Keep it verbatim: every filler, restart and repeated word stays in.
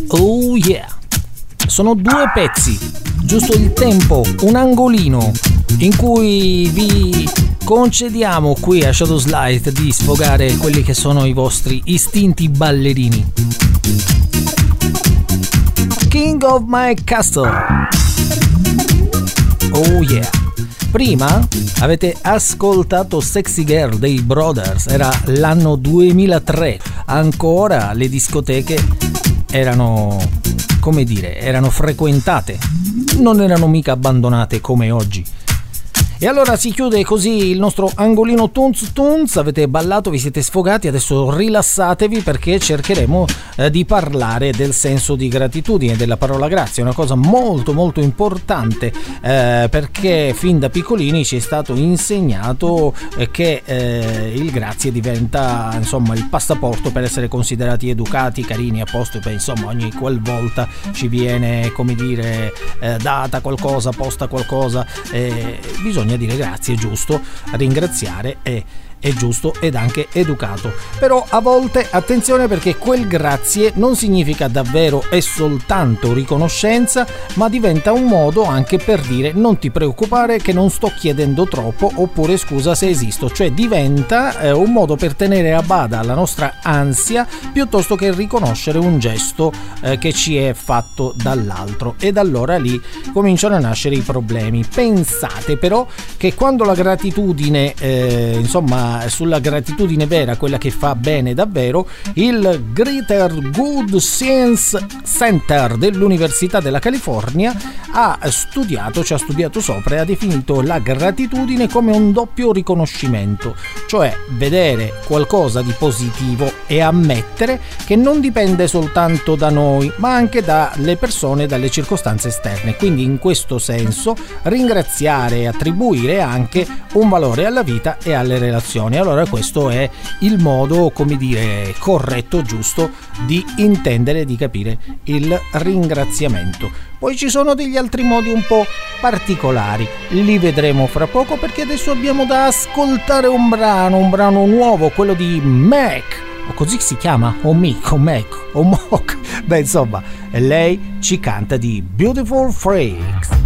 Oh yeah! Sono due pezzi, giusto il tempo, un angolino in cui vi concediamo qui a Shadows Light di sfogare quelli che sono i vostri istinti ballerini. King of My Castle. Oh yeah! Prima avete ascoltato Sexy Girl dei Brothers, era l'anno duemilatré. Ancora le discoteche erano, come dire, erano frequentate, non erano mica abbandonate come oggi. E allora si chiude così il nostro angolino Tunz Tunz. Avete ballato, vi siete sfogati, adesso rilassatevi perché cercheremo eh, di parlare del senso di gratitudine, della parola grazie. È una cosa molto molto importante eh, perché fin da piccolini ci è stato insegnato eh, che eh, il grazie diventa insomma il passaporto per essere considerati educati, carini, a posto. Beh, insomma, ogni qualvolta ci viene, come dire, eh, data qualcosa, posta qualcosa, eh, bisogna dire grazie, è giusto, ringraziare è, è giusto ed anche educato. Però a volte attenzione, perché quel grazie non significa davvero e soltanto riconoscenza, ma diventa un modo anche per dire non ti preoccupare che non sto chiedendo troppo, oppure scusa se esisto. Cioè diventa eh, un modo per tenere a bada la nostra ansia piuttosto che riconoscere un gesto eh, che ci è fatto dall'altro, ed allora lì cominciano a nascere i problemi. Pensate però che quando la gratitudine eh, insomma sulla gratitudine vera, quella che fa bene davvero, il Greater Good Science Center dell'Università della California ha studiato, ci ha studiato sopra e ha definito la gratitudine come un doppio riconoscimento, cioè vedere qualcosa di positivo e ammettere che non dipende soltanto da noi ma anche dalle persone e dalle circostanze esterne. Quindi in questo senso ringraziare e attribuire anche un valore alla vita e alle relazioni. Allora questo è il modo, come dire, corretto, giusto di intendere, di capire il ringraziamento. Poi ci sono degli altri modi un po' particolari, li vedremo fra poco, perché adesso abbiamo da ascoltare un brano, un brano nuovo, quello di Mac, o così si chiama, o Mick, o Mac, o Mock, beh insomma, lei ci canta di Beautiful Freaks.